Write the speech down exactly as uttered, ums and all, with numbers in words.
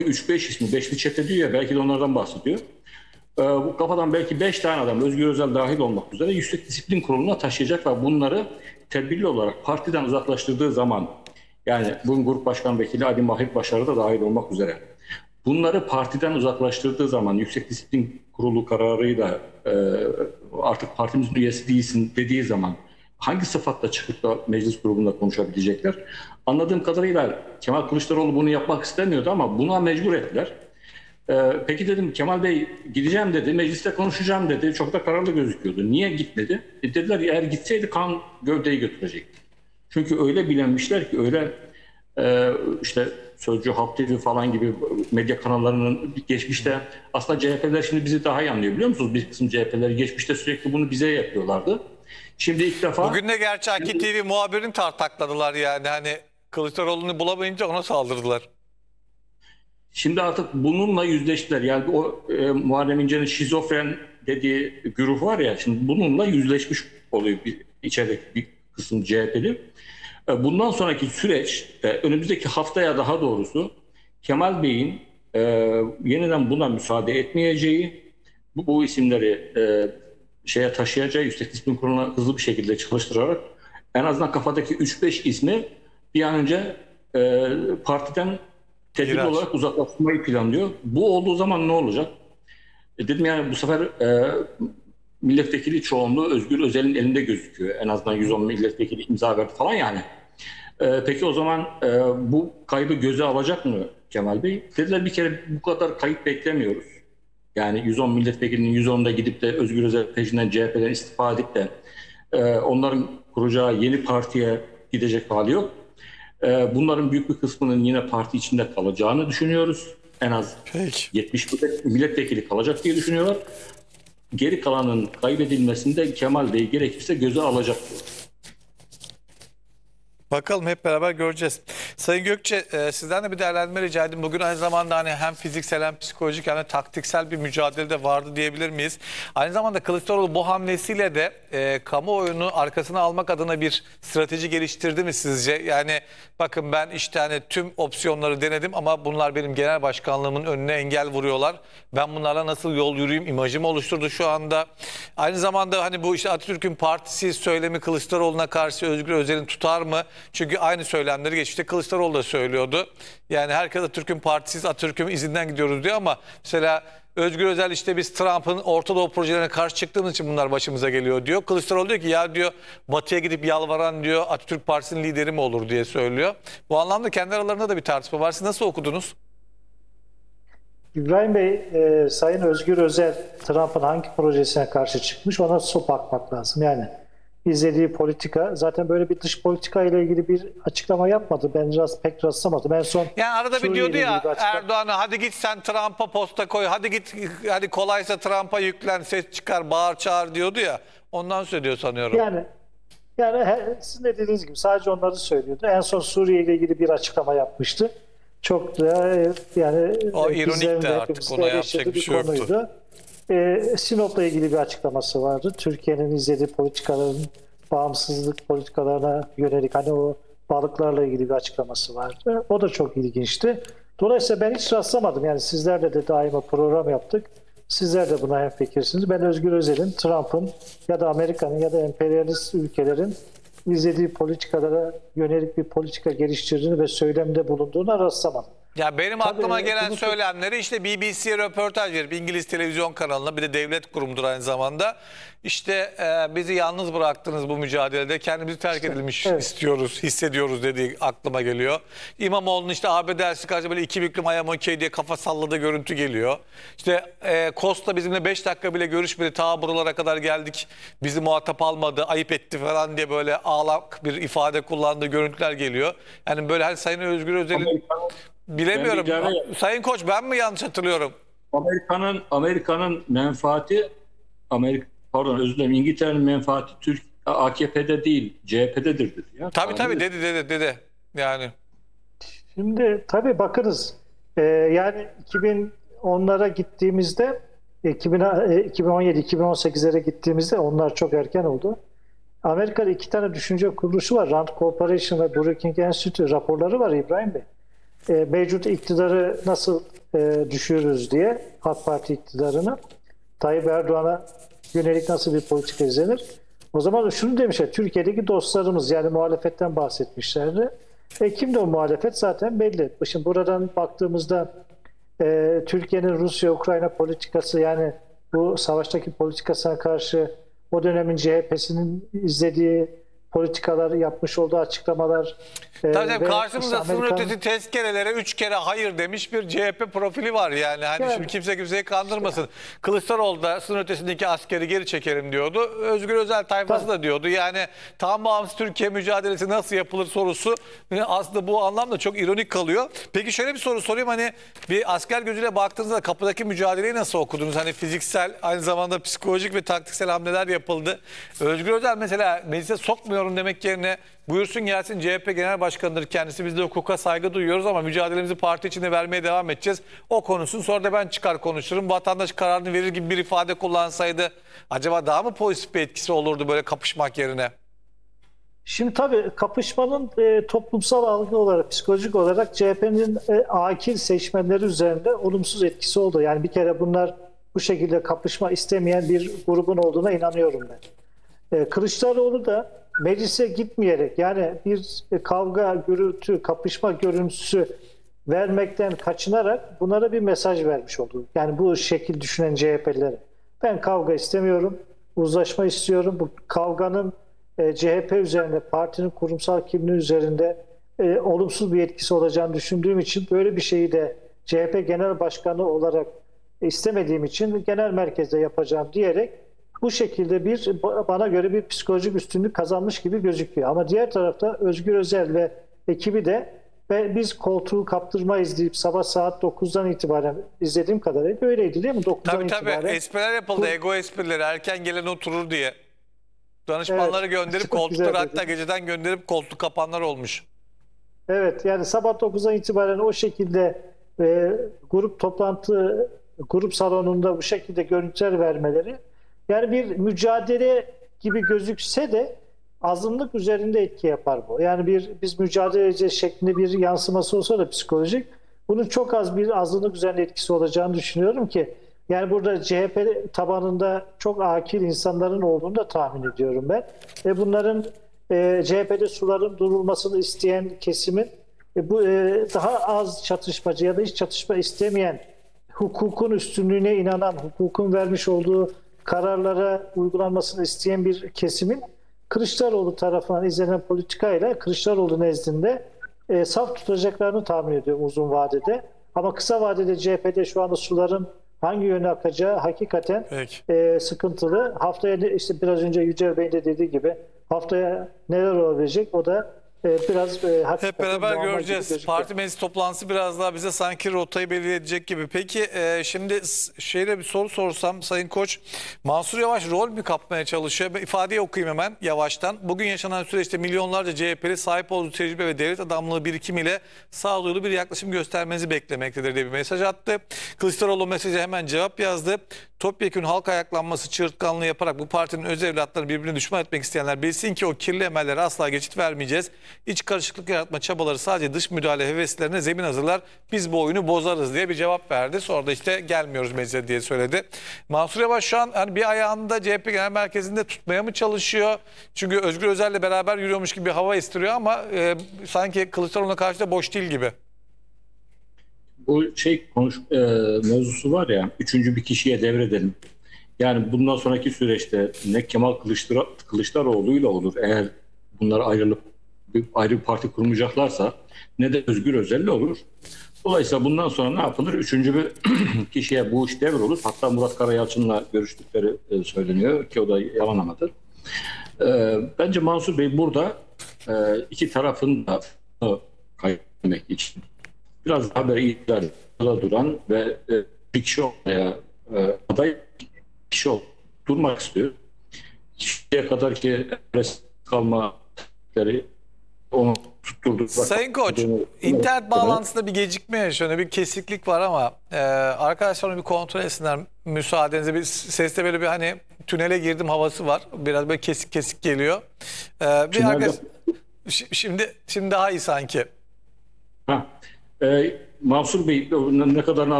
üç beş ismi, beşli çete diyor ya, belki de onlardan bahsediyor. Ee, bu kafadan belki beş tane adam, Özgür Özel dahil olmak üzere, Yüksek Disiplin Kurulu'na taşıyacak ve bunları tedbirli olarak partiden uzaklaştırdığı zaman, yani bunun Grup Başkan Vekili Ali Mahir Başarı da dahil olmak üzere, bunları partiden uzaklaştırdığı zaman, Yüksek Disiplin Kurulu kararıyla e, artık partimizin üyesi değilsin dediği zaman hangi sıfatla çıkıp da meclis grubunda konuşabilecekler? Anladığım kadarıyla Kemal Kılıçdaroğlu bunu yapmak istemiyordu ama buna mecbur ettiler. Ee, peki dedim, Kemal Bey gideceğim dedi, mecliste konuşacağım dedi. Çok da kararlı gözüküyordu. Niye gitmedi? E dediler, eğer gitseydi kan gövdeyi götürecekti. Çünkü öyle bilenmişler ki, öyle e, işte Sözcü, Halk T V falan gibi medya kanallarının geçmişte, aslında C H P'ler şimdi bizi daha iyi anlıyor, biliyor musunuz? Bir kısım C H P'ler geçmişte sürekli bunu bize yapıyorlardı. Şimdi ilk defa... Bugün de gerçi Akit T V muhabirini tartakladılar yani. Hani Kılıçdaroğlu'nu bulamayınca ona saldırdılar. Şimdi artık bununla yüzleştiler. Yani o e, Muharrem İnce'nin şizofren dediği güruh var ya, şimdi bununla yüzleşmiş oluyor bir, içerideki bir kısım C H P'li. E, bundan sonraki süreç, e, önümüzdeki haftaya daha doğrusu, Kemal Bey'in e, yeniden buna müsaade etmeyeceği, bu, bu isimleri e, şeye taşıyacağı, Yüksek Disiplin Kurulu'na hızlı bir şekilde çalıştırarak en azından kafadaki üç beş ismi bir an önce e, partiden tedbirli İğrenç. olarak uzaklaştırmayı planlıyor. Bu olduğu zaman ne olacak? E dedim yani bu sefer e, milletvekili çoğunluğu Özgür Özel'in elinde gözüküyor. En azından yüz on milletvekili imza verdi falan yani. E, peki o zaman e, bu kaybı göze alacak mı Kemal Bey? Dediler, bir kere bu kadar kayıp beklemiyoruz. Yani yüz on milletvekilinin yüz onunda gidip de Özgür Özel peşinden C H P'den istifa edip de e, onların kuracağı yeni partiye gidecek hali yok. Bunların büyük bir kısmının yine parti içinde kalacağını düşünüyoruz. En az Peki. yetmiş milletvekili kalacak diye düşünüyorlar. Geri kalanın kaybedilmesinde Kemal Bey gerekirse göze alacak diyor. Bakalım, hep beraber göreceğiz. Sayın Gökçe, e, sizden de bir değerlendirme rica edeyim. Bugün aynı zamanda hani hem fiziksel hem psikolojik hem de taktiksel bir mücadele de vardı diyebilir miyiz? Aynı zamanda Kılıçdaroğlu bu hamlesiyle de e, kamuoyunu arkasına almak adına bir strateji geliştirdi mi sizce? Yani bakın, ben işte hani tüm opsiyonları denedim ama bunlar benim genel başkanlığımın önüne engel vuruyorlar. Ben bunlarla nasıl yol yürüyeyim imajımı oluşturdu şu anda. Aynı zamanda hani bu işte Atatürk'ün partisi söylemi Kılıçdaroğlu'na karşı Özgür Özel'in tutar mı? Çünkü aynı söylemleri geçmişte Kılıçdaroğlu da söylüyordu. Yani herkes Atatürk'ün partisiz, Atatürk'ün izinden gidiyoruz diyor ama mesela Özgür Özel işte biz Trump'ın Orta Doğu projelerine karşı çıktığımız için bunlar başımıza geliyor diyor. Kılıçdaroğlu diyor ki ya diyor, Batı'ya gidip yalvaran diyor Atatürk Partisi'nin lideri mi olur diye söylüyor. Bu anlamda kendi aralarında da bir tartışma var. Siz nasıl okudunuz? İbrahim Bey, e, Sayın Özgür Özel Trump'ın hangi projesine karşı çıkmış, ona su bakmak lazım. Yani izlediği politika, zaten böyle bir dış politika ile ilgili bir açıklama yapmadı. Ben rast, pek rastlamadım. En son Yani arada bir Suriye diyordu ile ya ilgili bir açıklama... Erdoğan'a, hadi git sen Trump'a posta koy, hadi git, hadi kolaysa Trump'a yüklen, ses çıkar, bağır çağır diyordu ya. Ondan söylüyor sanıyorum. Yani yani he, sizin de dediğiniz gibi sadece onları söylüyordu. En son Suriye ile ilgili bir açıklama yapmıştı. Çok da e, yani O e, ironik bizlerin de de artık, hepimizin ona eleştirdiği yapacak bir bir şey yoktu. konuydu. E, Sinop'la ilgili bir açıklaması vardı. Türkiye'nin izlediği politikaların, bağımsızlık politikalarına yönelik hani o balıklarla ilgili bir açıklaması vardı. O da çok ilginçti. Dolayısıyla ben hiç rastlamadım. Yani sizlerle de daima program yaptık. Sizler de buna hemfikirsiniz. Ben Özgür Özel'in, Trump'ın ya da Amerika'nın ya da emperyalist ülkelerin izlediği politikalara yönelik bir politika geliştirdiğini ve söylemde bulunduğuna rastlamadım. Ya benim Tabii, aklıma gelen bunu... söylemleri işte B B C'ye röportaj verip, İngiliz televizyon kanalına, bir de devlet kurumudur aynı zamanda. İşte e, bizi yalnız bıraktınız bu mücadelede, kendimizi terk İşte, edilmiş evet. istiyoruz, hissediyoruz dediği aklıma geliyor. İmamoğlu'nun işte A B D elçisi karşı böyle iki büklüm ayağım okey diye kafa salladığı görüntü geliyor. İşte e, Costa bizimle beş dakika bile görüşmedi, ta buralara kadar geldik, bizi muhatap almadı, ayıp etti falan diye böyle ağlak bir ifade kullandığı görüntüler geliyor. Yani böyle hani Sayın Özgür Özel'in... Bilemiyorum. Ben Sayın Koç, ben mi yanlış hatırlıyorum? Amerika'nın Amerika'nın menfaati, Amerika pardon özür dilerim, İngiltere'nin menfaati Türk A K P'de değil C H P'dedir dedi ya. Tabii tabii dedi dedi dedi. Yani Şimdi tabii bakınız, e, yani iki bin onlara gittiğimizde, iki bin, e, iki bin on yedi iki bin on sekizlere gittiğimizde, onlar çok erken oldu. Amerika'da iki tane düşünce kuruluşu var. Rand Corporation ve Brookings Institute raporları var İbrahim Bey. e, mevcut iktidarı nasıl e, düşürürüz diye, AK Parti iktidarını, Tayyip Erdoğan'a yönelik nasıl bir politika izlenir? O zaman şunu demişler, Türkiye'deki dostlarımız, yani muhalefetten bahsetmişlerdi. E, kimdi o muhalefet? Zaten belli. Şimdi buradan baktığımızda e, Türkiye'nin Rusya-Ukrayna politikası, yani bu savaştaki politikasına karşı o dönemin C H P'sinin izlediği politikaları, yapmış olduğu açıklamalar. e, Tabii tabii ve karşımızda işte sınır Amerikan- ötesi tezkerelere üç kere hayır demiş bir C H P profili var yani. Hani Yani- şimdi kimse kimseyi kandırmasın. Kılıçdaroğlu da sınır ötesindeki askeri geri çekerim diyordu. Özgür Özel tayfası da diyordu. Yani tam bağımsız Türkiye mücadelesi nasıl yapılır sorusu e, aslında bu anlamda çok ironik kalıyor. Peki şöyle bir soru sorayım, hani bir asker gözüyle baktığınızda kapıdaki mücadeleyi nasıl okudunuz? Hani fiziksel, aynı zamanda psikolojik ve taktiksel hamleler yapıldı. Özgür Özel mesela meclise sokmuyorum demek yerine buyursun gelsin, C H P Genel Başkanı'dır kendisi, biz de hukuka saygı duyuyoruz ama mücadelemizi parti içinde vermeye devam edeceğiz. O konuşsun, sonra da ben çıkar konuşurum. Vatandaş kararını verir gibi bir ifade kullansaydı acaba daha mı pozitif bir etkisi olurdu böyle kapışmak yerine? Şimdi tabii kapışmanın e, toplumsal algı olarak, psikolojik olarak C H P'nin e, akil seçmenleri üzerinde olumsuz etkisi oldu. Yani bir kere bunlar bu şekilde kapışma istemeyen bir grubun olduğuna inanıyorum ben. E, Kılıçdaroğlu da meclise gitmeyerek, yani bir e, kavga, gürültü, kapışma görüntüsü vermekten kaçınarak bunlara bir mesaj vermiş oldu. Yani bu şekil düşünen C H P'lilere. Ben kavga istemiyorum, uzlaşma istiyorum. Bu kavganın e, C H P üzerinde, partinin kurumsal kimliği üzerinde e, olumsuz bir etkisi olacağını düşündüğüm için böyle bir şeyi de C H P Genel Başkanı olarak istemediğim için genel merkezde yapacağım diyerek bu şekilde bir, bana göre bir psikolojik üstünlük kazanmış gibi gözüküyor. Ama diğer tarafta Özgür Özel ve ekibi de ve biz koltuğu kaptırmayız deyip sabah saat dokuzdan itibaren, izlediğim kadarıyla öyleydi değil mi? dokuzdan Tabii tabii itibaren. espriler yapıldı, Bu- ego esprileri, erken gelen oturur diye. Danışmanları Evet, gönderip çok koltukları, güzel hatta dedi. geceden gönderip koltuk kapanlar olmuş. Evet, yani sabah dokuzdan itibaren o şekilde e, grup toplantı, grup salonunda bu şekilde görüntüler vermeleri, yani bir mücadele gibi gözükse de azınlık üzerinde etki yapar bu. Yani bir biz mücadele edeceğiz şeklinde bir yansıması olsa da psikolojik, bunun çok az bir azınlık üzerinde etkisi olacağını düşünüyorum ki, yani burada C H P tabanında çok akil insanların olduğunu da tahmin ediyorum ben. Ve bunların e, C H P'de suların durulmasını isteyen kesimin e, bu e, daha az çatışmacı ya da hiç çatışma istemeyen, hukukun üstünlüğüne inanan, hukukun vermiş olduğu kararlara uygulanmasını isteyen bir kesimin Kılıçdaroğlu tarafından izlenen politikayla Kılıçdaroğlu nezdinde e, saf tutacaklarını tahmin ediyorum uzun vadede. Ama kısa vadede C H P'de şu anda suların hangi yöne akacağı hakikaten Peki. e, sıkıntılı. Haftaya ne- işte biraz önce Yücel Bey'in de dediği gibi haftaya neler olabilecek, o da e, biraz e, hakikaten Hep beraber muamma gibi göreceğiz. gözüküyor. Parti meclis toplantısı biraz daha bize sanki rotayı belirleyecek gibi. Peki e, şimdi s- şeyle bir soru sorsam Sayın Koç, Mansur Yavaş rol mü kapmaya çalışıyor? Ben ifadeyi okuyayım hemen yavaştan. Bugün yaşanan süreçte milyonlarca C H P'li sahip olduğu tecrübe ve devlet adamlığı birikimiyle sağduyulu bir yaklaşım göstermenizi beklemektedir diye bir mesaj attı. Kılıçdaroğlu mesaja hemen cevap yazdı. Topyekün halk ayaklanması çığırtkanlığı yaparak bu partinin öz evlatlarını birbirine düşman etmek isteyenler bilsin ki o kirli emellere asla geçit vermeyeceğiz. İç karışıklık yaratma çabaları sadece dış müdahale heveslerine zemin hazırlar. Biz bu oyunu bozarız diye bir cevap verdi. Sonra da işte gelmiyoruz meclise diye söyledi. Mansur Yavaş şu an hani bir ayağında C H P Genel Merkezi'nde tutmaya mı çalışıyor? Çünkü Özgür Özel'le beraber yürüyormuş gibi bir hava estiriyor ama e, sanki Kılıçdaroğlu'na karşı da boş değil gibi. Bu şey konuş e, mevzusu var ya, üçüncü bir kişiye devredelim. Yani bundan sonraki süreçte ne Kemal Kılıçdar Kılıçdaroğlu'yla olur eğer bunlar ayrılıp bir ayrı bir parti kurmayacaklarsa, ne de Özgür Özel'le olur. Dolayısıyla bundan sonra ne yapılır? Üçüncü bir kişiye bu iş devrolur. Hatta Murat Karayalçın'la görüştükleri e, söyleniyor ki o da yalanamadır. E, bence Mansur Bey burada e, iki tarafın da e, kaybetmek için biraz daha böyle idarada duran ve e, bir kişi olmaya e, aday kişi ol, durmak istiyor. Şimdiye kadar ki kalmaları onu tutturdu. Sayın Koç, internet bağlantısında bir gecikme yaşanıyor, bir kesiklik var ama e, arkadaşlar onu bir kontrol etsinler müsaadenizle. Bir seste böyle bir hani tünele girdim havası var. Biraz böyle kesik kesik geliyor. E, bir Tünelde- arkadaş, Ş- şimdi şimdi daha iyi sanki. Ha, e, Mansur Bey ne kadarını